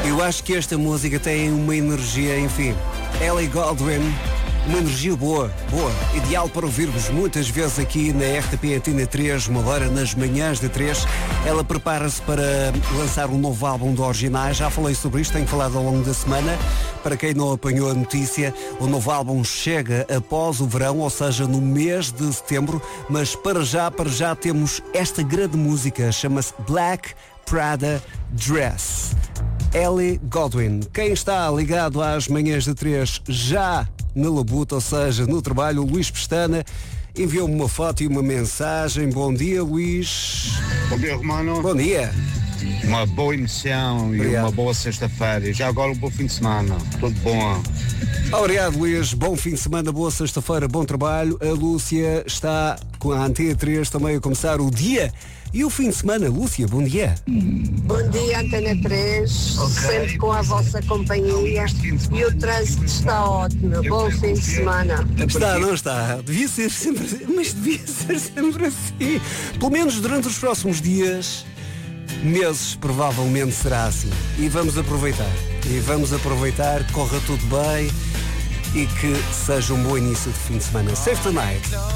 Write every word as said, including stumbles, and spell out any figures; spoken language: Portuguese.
Eu acho que esta música tem uma energia, enfim. Ellie Goulding, uma energia boa, boa. Ideal para ouvirmos muitas vezes aqui na R T P Antena três, uma hora nas manhãs de três. Ela prepara-se para lançar um novo álbum do Originais. Já falei sobre isto, tenho falado ao longo da semana. Para quem não apanhou a notícia, o novo álbum chega após o verão, ou seja, no mês de setembro. Mas para já, para já temos esta grande música, chama-se Black Prada Dress. Ellie Goulding. Quem está ligado às manhãs de três já na labuta, ou seja, no trabalho, o Luís Pestana, enviou-me uma foto e uma mensagem. Bom dia, Luís. Bom dia, Romano. Bom dia. Uma boa emissão. Obrigado. E uma boa sexta-feira. E já agora um bom fim de semana. Tudo bom. Obrigado, Luís. Bom fim de semana, boa sexta-feira, bom trabalho. A Lúcia está com a Antena três também a começar o dia e o fim de semana. Lúcia, bom dia. Bom dia, Antena três, okay. Sempre com a vossa companhia e o trânsito está ótimo. Bom fim de semana. Está, não está? Devia ser sempre assim, mas devia ser sempre assim. Pelo menos durante os próximos dias, meses, provavelmente será assim. E vamos aproveitar. E vamos aproveitar, corra tudo bem e que seja um bom início de fim de semana. Save the night.